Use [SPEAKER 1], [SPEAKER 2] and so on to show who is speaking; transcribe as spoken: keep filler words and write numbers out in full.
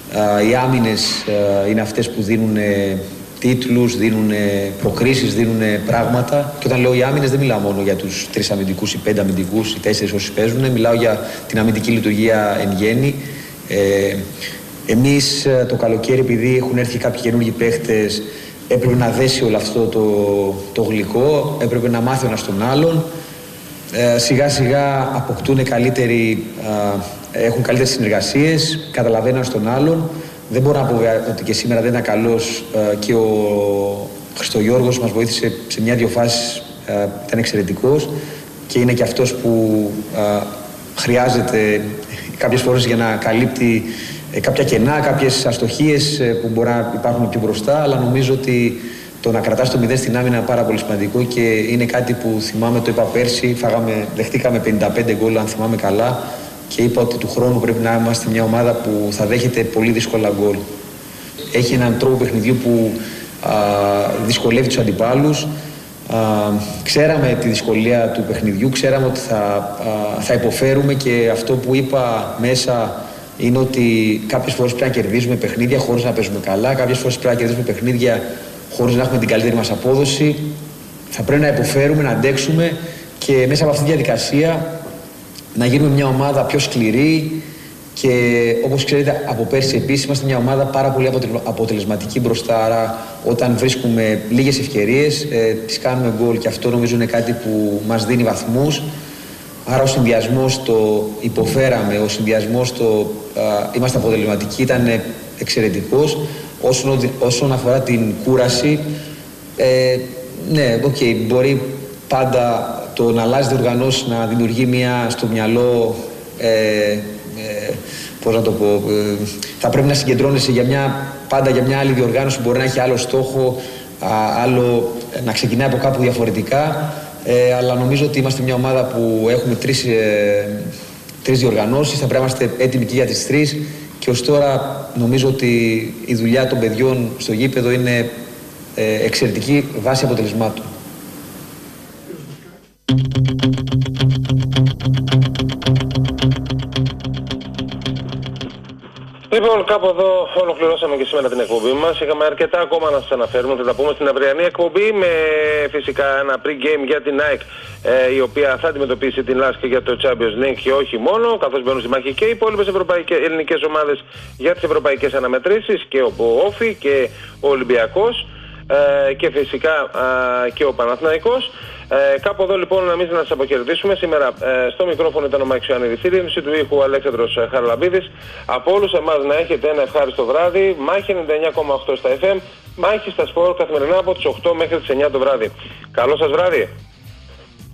[SPEAKER 1] Οι άμυνες είναι αυτές που δίνουν τίτλους, δίνουν προκρίσεις, δίνουν πράγματα. Και όταν λέω οι άμυνες δεν μιλάω μόνο για τους τρεις αμυντικούς ή πέντε αμυντικούς ή τέσσερις όσοι παίζουν, μιλάω για την αμυντική λειτουργία εν γέννη. Ε, εμείς το καλοκαίρι, επειδή έχουν έρθει κάποιοι καινούργιοι παίχτες, έπρεπε να δέσει όλο αυτό το, το γλυκό, έπρεπε να μάθει ο ένας τον άλλον. Ε, σιγά σιγά αποκτούν καλύτερη, ε, έχουν καλύτερες συνεργασίες, καταλαβαίνουν ένας τον άλλον. Δεν μπορώ να πω ότι και σήμερα δεν ήταν καλός, ε, και ο Χριστογιώργος μας βοήθησε σε μια-δυο φάσεις, ε, ήταν εξαιρετικός και είναι και αυτός που ε, χρειάζεται κάποιες φορές για να καλύπτει ε, κάποια κενά, κάποιες αστοχίες ε, που μπορεί να υπάρχουν πιο μπροστά, αλλά νομίζω ότι το να κρατάς το μηδέν στην άμυνα είναι πάρα πολύ σημαντικό και είναι κάτι που θυμάμαι, το είπα πέρσι, φάγαμε, δεχτήκαμε πενήντα πέντε γκολ αν θυμάμαι καλά και είπα ότι του χρόνου πρέπει να είμαστε μια ομάδα που θα δέχεται πολύ δύσκολα γκολ. Έχει έναν τρόπο παιχνιδιού που α, δυσκολεύει τους αντιπάλους. Α, ξέραμε τη δυσκολία του παιχνιδιού, ξέραμε ότι θα, α, θα υποφέρουμε και αυτό που είπα μέσα είναι ότι κάποιες φορές πρέπει να κερδίζουμε παιχνίδια χωρίς να παίζουμε καλά, κάποιες φορές πρέπει να κερδίζουμε παιχνίδια χωρίς να έχουμε την καλύτερη μας απόδοση. Θα πρέπει να υποφέρουμε, να αντέξουμε και μέσα από αυτή τη διαδικασία να γίνουμε μια ομάδα πιο σκληρή και όπως ξέρετε από πέρσι επίσης είμαστε μια ομάδα πάρα πολύ αποτελεσματική μπροστά, άρα όταν βρίσκουμε λίγες ευκαιρίες ε, τις κάνουμε γκολ και αυτό νομίζω είναι κάτι που μας δίνει βαθμούς. Άρα ο συνδυασμός το υποφέραμε, ο συνδυασμός το α, είμαστε αποτελεσματικοί ήταν εξαιρετικός. Όσον, όσον αφορά την κούραση, ε, ναι, οκ, okay, μπορεί πάντα το να αλλάζει διοργανώσεις να δημιουργεί μια στο μυαλό, ε, ε, πώς να το πω, ε, θα πρέπει να συγκεντρώνεσαι για μια, πάντα για μια άλλη διοργάνωση που μπορεί να έχει άλλο στόχο, α, άλλο, να ξεκινάει από κάπου διαφορετικά, ε, αλλά νομίζω ότι είμαστε μια ομάδα που έχουμε τρεις, ε, τρεις διοργανώσεις, θα πρέπει να είμαστε έτοιμοι και για τις τρεις. Και ως τώρα νομίζω ότι η δουλειά των παιδιών στο γήπεδο είναι ε, εξαιρετική βάση αποτελεσμάτων.
[SPEAKER 2] Λοιπόν, κάπου εδώ ολοκληρώσαμε και σήμερα την εκπομπή μας. Είχαμε αρκετά ακόμα να σας αναφέρουμε. Θα τα πούμε στην αυριανή εκπομπή με φυσικά ένα pre-game για την ΑΕΚ, ε, η οποία θα αντιμετωπίσει την Λάσκη για το Champions League και όχι μόνο, καθώς μπαίνουν στη μάχη και οι υπόλοιπες ελληνικές ομάδες για τις ευρωπαϊκές αναμετρήσεις και ο Όφη και ο Ολυμπιακός ε, και φυσικά ε, και ο Παναθηναϊκός. Ε, κάπου εδώ λοιπόν να μην να σας αποκερδίσουμε. Σήμερα ε, στο μικρόφωνο ήταν ο Μάκης Ιωαννίδης, ρύθμιση του ήχου Αλέξανδρος Χαραλαμπίδης. Από όλους εμάς να έχετε ένα ευχάριστο βράδυ. Μάχη ενενήντα εννιά κόμμα οκτώ στα εφ εμ, μάχη στα σπορ καθημερινά από τις οκτώ μέχρι τις εννιά το βράδυ. Καλό σας βράδυ.